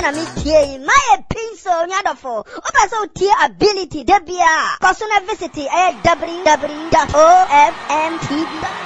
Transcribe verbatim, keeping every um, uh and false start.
na me tie my pinso nyadofo oba so tie ability debia cause na visit e w w w dot o f m t v